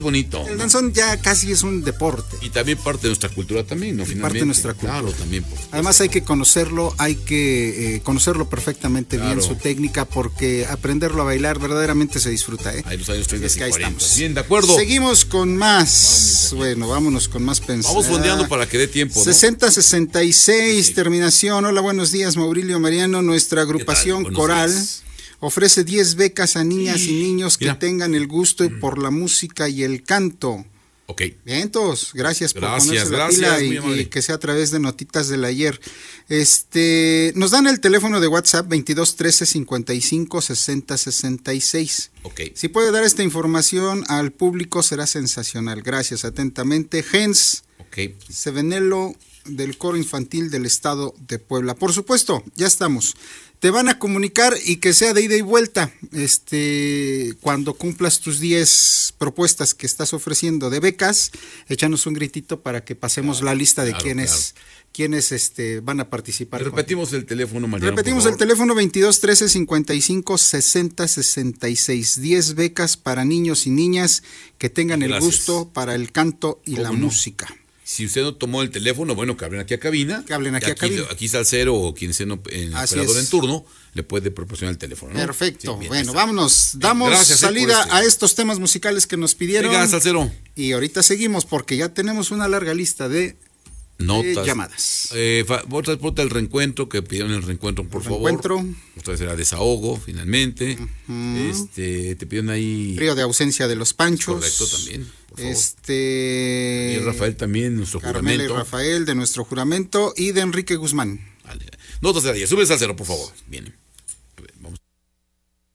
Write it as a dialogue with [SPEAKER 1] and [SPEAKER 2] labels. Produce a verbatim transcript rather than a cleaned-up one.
[SPEAKER 1] bonito.
[SPEAKER 2] El
[SPEAKER 1] ¿no?
[SPEAKER 2] danzón ya casi es un deporte.
[SPEAKER 1] Y también parte de nuestra cultura también, ¿no? Finalmente.
[SPEAKER 2] Parte de nuestra cultura.
[SPEAKER 1] Claro, también. Por
[SPEAKER 2] Además hay que conocerlo, hay que eh, conocerlo perfectamente
[SPEAKER 1] Claro.
[SPEAKER 2] bien, su técnica, porque aprenderlo a bailar verdaderamente se disfruta, ¿eh?
[SPEAKER 1] Ahí los años treinta
[SPEAKER 2] Es que
[SPEAKER 1] y
[SPEAKER 2] ahí
[SPEAKER 1] cuarenta.
[SPEAKER 2] estamos.
[SPEAKER 1] Bien, de acuerdo.
[SPEAKER 2] Seguimos con más. Bueno, vámonos con más pensar.
[SPEAKER 1] Vamos fondeando para que dé tiempo, ¿no?
[SPEAKER 2] sesenta sesenta y seis,
[SPEAKER 1] Sí.
[SPEAKER 2] terminación. Hola, buenos días, Maurilio Mariano. Nuestra agrupación
[SPEAKER 1] Buenos
[SPEAKER 2] coral
[SPEAKER 1] días.
[SPEAKER 2] ofrece diez becas a niñas y niños que
[SPEAKER 1] Mira.
[SPEAKER 2] tengan el gusto por la música y el canto.
[SPEAKER 1] Ok.
[SPEAKER 2] Vientos, gracias por
[SPEAKER 1] Gracias,
[SPEAKER 2] ponerse la
[SPEAKER 1] gracias,
[SPEAKER 2] pila
[SPEAKER 1] muy
[SPEAKER 2] y,
[SPEAKER 1] amable.
[SPEAKER 2] y que sea a través de notitas del ayer. Este, nos dan el teléfono de WhatsApp veintidós trece cincuenta y cinco sesenta sesenta y seis.
[SPEAKER 1] Ok.
[SPEAKER 2] Si puede dar esta información al público será sensacional. Gracias, atentamente. Gens
[SPEAKER 1] Ok.
[SPEAKER 2] Sevenelo del Coro Infantil del Estado de Puebla. Por supuesto, ya estamos. Te van a comunicar y que sea de ida y vuelta. Este, cuando cumplas tus diez propuestas que estás ofreciendo de becas, échanos un gritito para que pasemos
[SPEAKER 1] Claro,
[SPEAKER 2] la lista de
[SPEAKER 1] claro,
[SPEAKER 2] quienes, quienes este, van a participar.
[SPEAKER 1] Repetimos el teléfono, Mariano.
[SPEAKER 2] Repetimos
[SPEAKER 1] por
[SPEAKER 2] el
[SPEAKER 1] favor.
[SPEAKER 2] teléfono veintidós trece cincuenta y cinco sesenta sesenta y seis. diez becas para niños y niñas que tengan el
[SPEAKER 1] Gracias.
[SPEAKER 2] gusto para el canto y la
[SPEAKER 1] ¿Cómo no?
[SPEAKER 2] música.
[SPEAKER 1] Si usted no tomó el teléfono, bueno, que hablen aquí a cabina.
[SPEAKER 2] Que hablen aquí
[SPEAKER 1] Y
[SPEAKER 2] a cabina.
[SPEAKER 1] Aquí Salcero o quien sea no- en
[SPEAKER 2] Así
[SPEAKER 1] operador
[SPEAKER 2] es.
[SPEAKER 1] en turno le puede proporcionar el teléfono, ¿no?
[SPEAKER 2] Perfecto.
[SPEAKER 1] Sí, bien,
[SPEAKER 2] bueno,
[SPEAKER 1] está.
[SPEAKER 2] vámonos.
[SPEAKER 1] Bien,
[SPEAKER 2] Damos
[SPEAKER 1] gracias, eh, por
[SPEAKER 2] salida
[SPEAKER 1] este.
[SPEAKER 2] a estos temas musicales que nos pidieron.
[SPEAKER 1] Venga, Salcero.
[SPEAKER 2] Y ahorita seguimos porque ya tenemos una larga lista de,
[SPEAKER 1] Notas.
[SPEAKER 2] de llamadas.
[SPEAKER 1] Eh, fa- otra transporta el reencuentro, que pidieron el reencuentro, por favor.
[SPEAKER 2] Reencuentro.
[SPEAKER 1] Otra vez era desahogo, finalmente. Este, te piden ahí.
[SPEAKER 2] Frío de ausencia de los panchos.
[SPEAKER 1] Correcto, también, por favor.
[SPEAKER 2] Este.
[SPEAKER 1] Y Rafael también, nuestro
[SPEAKER 2] Carmela y
[SPEAKER 1] juramento.
[SPEAKER 2] Rafael de nuestro juramento y de Enrique Guzmán.
[SPEAKER 1] Vale. Notas de ayer. Sube Salcero, por favor. Viene.